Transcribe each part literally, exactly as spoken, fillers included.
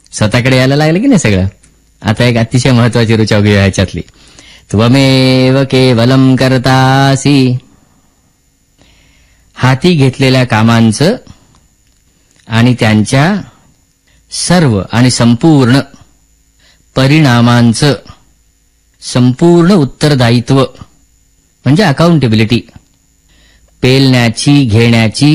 स्वतःकडे यायला लागलं की नाही सगळं. आता एक अतिशय महत्वाची ऋचा घेऊया ह्याच्यातली. त्वमेव केवलम करतासी. हाती घेतलेल्या कामांचं आणि त्यांच्या सर्व आणि संपूर्ण परिणामांचं संपूर्ण उत्तरदायित्व म्हणजे अकाउंटेबिलिटी, पेलण्याची घेण्याची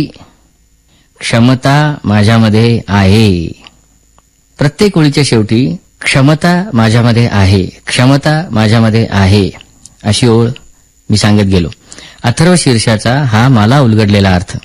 क्षमता माझ्यामध्ये आहे. प्रत्येक ओळीच्या शेवटी क्षमता माझ्यामध्ये आहे, क्षमता माझ्यामध्ये आहे अशी ओळ मी सांगत गेलो. अथर्व शीर्षाचा हा मला उलगडलेला अर्थ.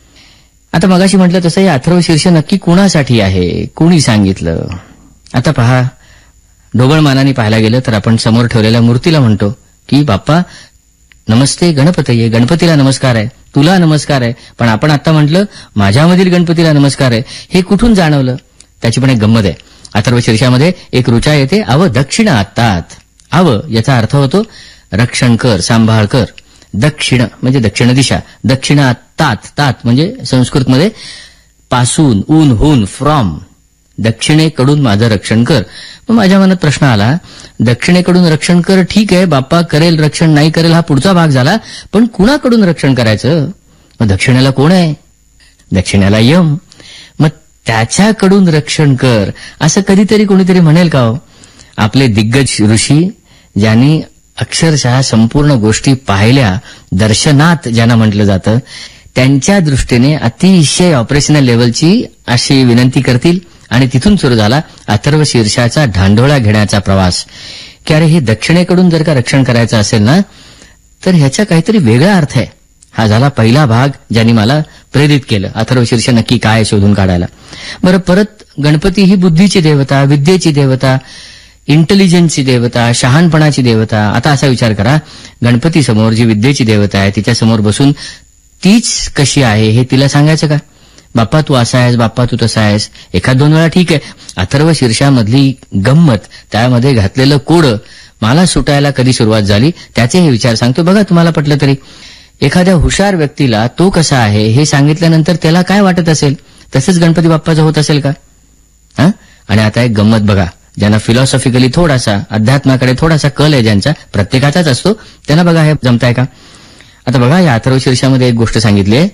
आता मगाशी म्हटलं तसं हे अथर्व शीर्ष नक्की कुणासाठी आहे, कुणी सांगितलं? आता पहा, ढोबळमानाने पाहायला गेलं तर आपण समोर ठेवलेल्या मूर्तीला म्हणतो की बाप्पा नमस्ते गणपतये, गणपतीला नमस्कार आहे, तुला नमस्कार आहे. पण आपण आता म्हटलं माझ्यामधील गणपतीला नमस्कार आहे. हे कुठून जाणवलं? त्याची पण एक गंमत आहे. अथर्व शीर्षामध्ये एक ऋचा येते, अव दक्षिण आत्तात. अव याचा अर्थ होतो रक्षण कर, सांभाळ कर. दक्षिण म्हणजे दक्षिण दिशा, दक्षिण तात, तात म्हणजे संस्कृतमध्ये पासून, ऊन, होऊन, फ्रॉम. दक्षिणेकडून माझं रक्षण कर. मग माझ्या मनात प्रश्न आला, दक्षिणेकडून रक्षण कर ठीक आहे, बाप्पा करेल रक्षण, नाही करेल हा पुढचा भाग झाला, पण कुणाकडून रक्षण करायचं? मग दक्षिणेला कोण आहे? दक्षिणेला यम. मग त्याच्याकडून रक्षण कर असं कधीतरी कोणीतरी म्हणेल का हो? आपले दिग्गज ऋषी ज्यांनी अक्षरशः संपूर्ण गोष्टी पाहिल्या, दर्शनात ज्यांना म्हटलं जातं, त्यांच्या दृष्टीने अतिशय ऑपरेशनल लेवलची अशी विनंती करतील. आणि तिथून सुरू झाला अथर्व शीर्षाचा ढांढोळा घेण्याचा प्रवास की अरे हे दक्षिणेकडून जर का रक्षण करायचं असेल ना तर ह्याचा काहीतरी वेगळा अर्थ आहे. हा झाला पहिला भाग ज्यांनी मला प्रेरित केलं अथर्व शीर्ष नक्की काय शोधून काढायला. बरं, परत गणपती ही बुद्धीची देवता, विद्येची देवता, इंटेलिजन्सची देवता, शहाणपणाची देवता. आता असा विचार करा, गणपती समोर जी विद्येची देवता आहे तिच्यासमोर बसून तीच कशी आहे हे तिला सांगायचं का? बाप्पा तू असा आहेस, बाप्पा तू तसा आहेस. एखाद दोन वेळा ठीक आहे. अथर्व शीर्षामधली गंमत, त्यामध्ये घातलेलं कोडं मला सुटायला कधी सुरुवात झाली त्याचे हे विचार सांगतो. बघा, तुम्हाला पटलं तरी एखाद्या हुशार व्यक्तीला तो कसा आहे हे सांगितल्यानंतर त्याला काय वाटत असेल, तसंच गणपती बाप्पाचं होत असेल का? हा. आणि आता एक गंमत बघा, ज्यांना फिलॉसॉफिकली थोडासा, अध्यात्माकडे थोडासा कल आहे, ज्यांचा प्रत्येकाचाच असतो, त्यांना बघा हे जमताय का? आता बघा, या अथर्व शीर्षामध्ये एक गोष्ट सांगितली आहे,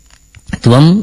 त्वम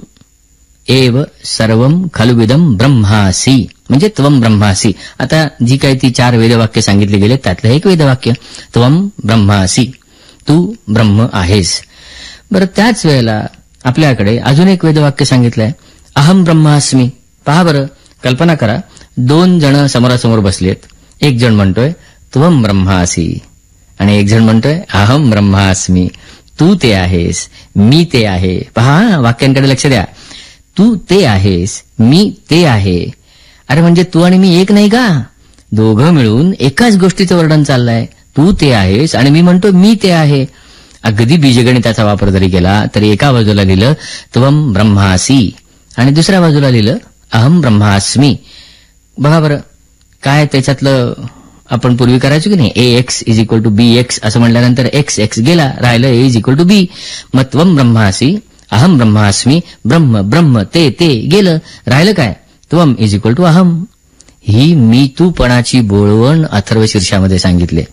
एव सर्वम खलुविदम ब्रह्मासी, म्हणजे त्वम ब्रह्मासी. आता जी काही ती चार वेदवाक्य सांगितली गेले त्यातलं एक वेदवाक्य त्वम ब्रह्मासी, तू ब्रह्म आहेस. बरं, त्याच वेळेला आपल्याकडे अजून एक वेदवाक्य सांगितलंय, अहम ब्रह्मास्मी. पहा बरं, कल्पना करा, दोन जण समोरासमोर बसलेत. एक जण म्हणतोय त्वम ब्रह्मासी आणि एक जण म्हणतोय अहम ब्रह्मास्मी. तू ते आहेस, मी ते आहे. पहा, वाक्यांकडे लक्ष द्या. तू ते आहेस, मी ते आहे. अरे म्हणजे तू आणि मी एक नाही का? दोघं मिळून एकाच गोष्टीचं वर्णन चाललंय. तू ते आहेस आणि मी म्हणतो मी ते आहे. अगदी बीजगणिताचा वापर जरी केला तरी एका बाजूला लिहिलं त्वम ब्रह्मासी आणि दुसऱ्या बाजूला लिहिलं अहम ब्रह्मास्मी. बघा बरं, काय त्याच्यातलं आपण पूर्वी करायचो की नाही, ए x is equal to be x असं म्हटल्यानंतर एक्स एक्स गेला, राहिलं ए इज इक्वल टू बी. मग त्वम ब्रह्मासी, अहम ब्रह्मास्मी, ब्रह्म ब्रह्म ते ते गेलं, राहिलं काय? त्वम इज इक्वल टू अहम. ही मी तूपणाची बोळवण अथर्व शीर्षामध्ये सांगितले.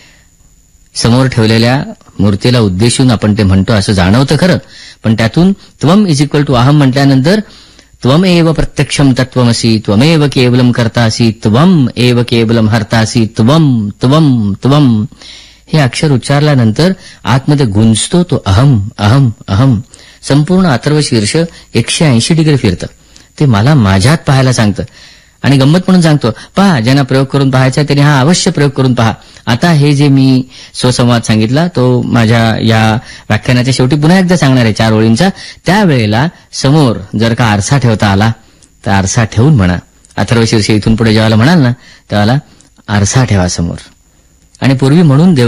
समोर ठेवलेल्या मूर्तीला उद्देशून आपण ते म्हणतो असं जाणवतं खरं, पण त्यातून त्वम इज इक्वल टू अहम म्हटल्यानंतर त्वमेव प्रत्यक्षम तत्वमसी, त्वमेव केवलम कर्तासी, त्वम एव केवलम हर्तासी, त्वम त्वम त्वम हे अक्षर उच्चारल्यानंतर आतमध्ये गुंजतो तो अहम अहम अहम. संपूर्ण अथर्व शीर्ष एकशे ऐंशी डिग्री फिरतं. ते मला माझ्यात पाहायला सांगतं आणि गंमत म्हणून सांगतो, पहा, ज्यांना प्रयोग करून पाहायचा त्यांनी हा अवश्य प्रयोग करून पहा. आता हे जे मी स्वसंवाद सांगितला तो माझ्या या व्याख्यानाच्या शेवटी पुन्हा एकदा सांगणार आहे चार ओळींचा. त्यावेळेला समोर जर का आरसा ठेवता आला तर आरसा ठेवून म्हणा. अथर्व शीर्ष इथून पुढे जेव्हा म्हणाल ना तेव्हा आरसा ठेवा समोर. आणि पूर्वी म्हणून देव